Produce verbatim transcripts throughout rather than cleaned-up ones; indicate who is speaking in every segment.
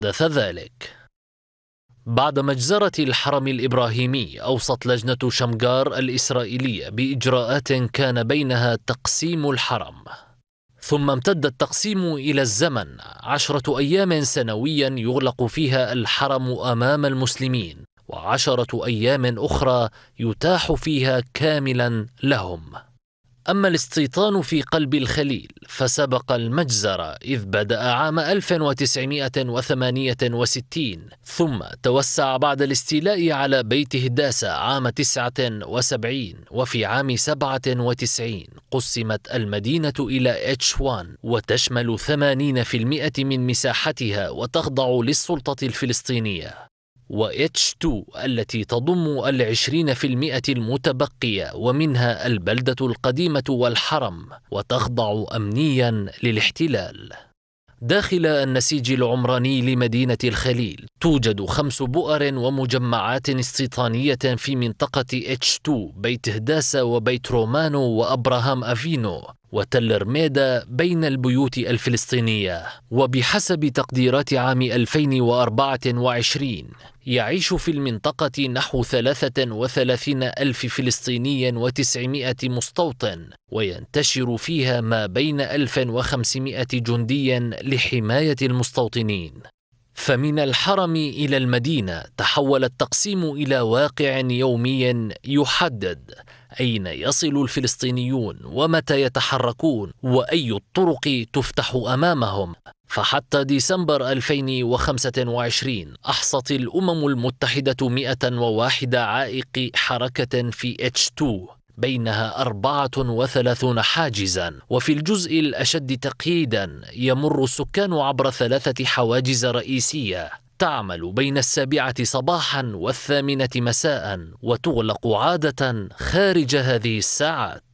Speaker 1: حدث ذلك بعد مجزرة الحرم الإبراهيمي. أوصت لجنة شمغار الإسرائيلية بإجراءات كان بينها تقسيم الحرم، ثم امتد التقسيم إلى الزمن، عشرة أيام سنويا يغلق فيها الحرم أمام المسلمين، وعشرة أيام أخرى يتاح فيها كاملا لهم. أما الاستيطان في قلب الخليل فسبق المجزرة، إذ بدأ عام ألف وتسعمائة وثمانية وستين، ثم توسع بعد الاستيلاء على بيت هداسة عام تسعة وسبعين، وفي عام سبعة وتسعين قسمت المدينة إلى إتش واحد وتشمل ثمانين بالمئة من مساحتها وتخضع للسلطة الفلسطينية، و إتش اثنين التي تضم العشرين في المئة المتبقية ومنها البلدة القديمة والحرم وتخضع أمنيا للاحتلال. داخل النسيج العمراني لمدينة الخليل توجد خمس بؤر ومجمعات استيطانية في منطقة إتش اثنين، بيت هداسة وبيت رومانو وأبراهام أفينو وتل رميدة بين البيوت الفلسطينية. وبحسب تقديرات عام ألفين وأربعة وعشرين يعيش في المنطقة نحو ثلاثة وثلاثين ألف فلسطيني وتسعمائة مستوطن، وينتشر فيها ما بين ألف وخمسمائة جندي لحماية المستوطنين. فمن الحرم إلى المدينة تحول التقسيم إلى واقع يومي يحدد أين يصل الفلسطينيون ومتى يتحركون وأي الطرق تفتح أمامهم. فحتى ديسمبر ألفين وخمسة وعشرين أحصت الأمم المتحدة مئة وواحد عائق حركة في إتش اثنين، بينها أربعة وثلاثين حاجزا. وفي الجزء الأشد تقييدا يمر السكان عبر ثلاثة حواجز رئيسية تعمل بين السابعة صباحا والثامنة مساء، وتغلق عادة خارج هذه الساعات.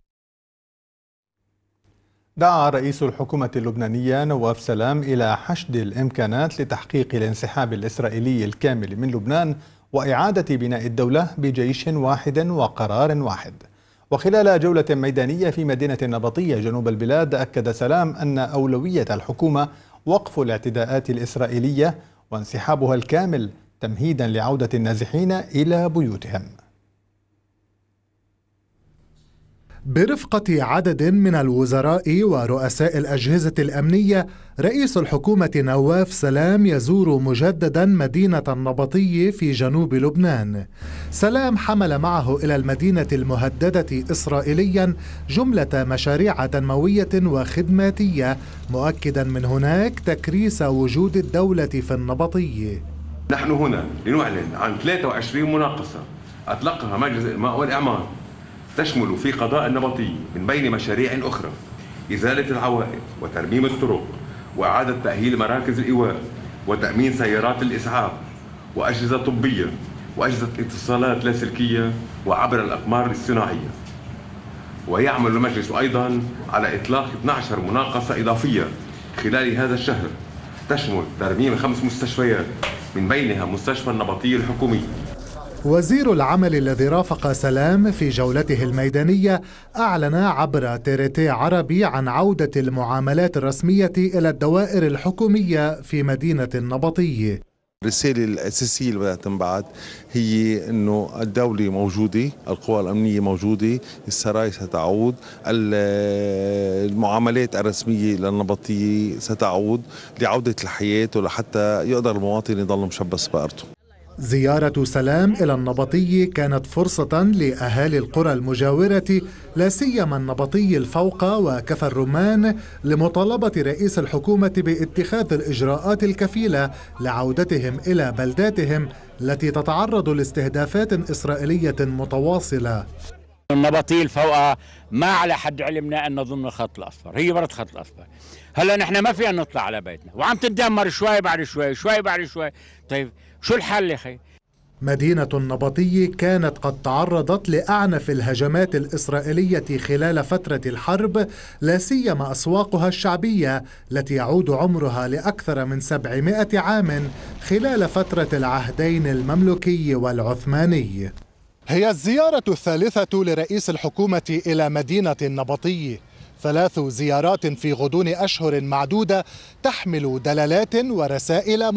Speaker 2: دعا رئيس الحكومة اللبنانية نواف سلام إلى حشد الإمكانات لتحقيق الانسحاب الإسرائيلي الكامل من لبنان وإعادة بناء الدولة بجيش واحد وقرار واحد. وخلال جولة ميدانية في مدينة النبطية جنوب البلاد أكد سلام أن أولوية الحكومة وقف الاعتداءات الإسرائيلية وانسحابها الكامل تمهيدا لعودة النازحين إلى بيوتهم.
Speaker 3: برفقة عدد من الوزراء ورؤساء الأجهزة الأمنية، رئيس الحكومة نواف سلام يزور مجددا مدينة النبطي في جنوب لبنان. سلام حمل معه إلى المدينة المهددة إسرائيليا جملة مشاريع تنموية وخدماتية، مؤكدا من هناك تكريس وجود الدولة في النبطي.
Speaker 4: نحن هنا لنعلن عن ثلاثة وعشرين مناقصة أطلقها مجلس الإماء والإعمار، تشمل في قضاء النبطي من بين مشاريع أخرى إزالة العوائق وترميم الطرق وإعادة تأهيل مراكز الإيواء وتأمين سيارات الإسعاف وأجهزة طبية وأجهزة اتصالات لاسلكية وعبر الأقمار الاصطناعية. ويعمل المجلس أيضا على إطلاق اثنتي عشرة مناقصة إضافية خلال هذا الشهر، تشمل ترميم خمس مستشفيات من بينها مستشفى النبطي الحكومي.
Speaker 3: وزير العمل الذي رافق سلام في جولته الميدانية أعلن عبر تيريتي عربي عن عودة المعاملات الرسمية إلى الدوائر الحكومية في مدينة النبطية.
Speaker 5: الرسالة الأساسية اللي بدها تنبعث هي أنه الدولة موجودة، القوى الأمنية موجودة، السراي ستعود، المعاملات الرسمية للنبطية ستعود لعودة الحياة ولحتى يقدر المواطن يضل مشبث بأرضه.
Speaker 3: زيارة سلام إلى النبطي كانت فرصة لأهالي القرى المجاورة لا سيما النبطي الفوق وكفر الرمان لمطالبة رئيس الحكومة باتخاذ الإجراءات الكفيلة لعودتهم إلى بلداتهم التي تتعرض لاستهدافات إسرائيلية متواصلة.
Speaker 6: النبطي الفوق ما على حد علمنا أن ضمن الخط الأصفر، هي برد خط الأصفر. هلا نحن ما فينا نطلع على بيتنا وعم تندمر شوي بعد شوي شوي بعد شوي. طيب شو الحل يا أخي؟
Speaker 3: مدينة النبطي كانت قد تعرضت لأعنف الهجمات الإسرائيلية خلال فترة الحرب، لا سيما أسواقها الشعبية التي يعود عمرها لأكثر من سبعمائة عام خلال فترة العهدين المملوكي والعثماني. هي الزيارة الثالثة لرئيس الحكومة إلى مدينة النبطي. ثلاث زيارات في غضون أشهر معدودة تحمل دلالات ورسائل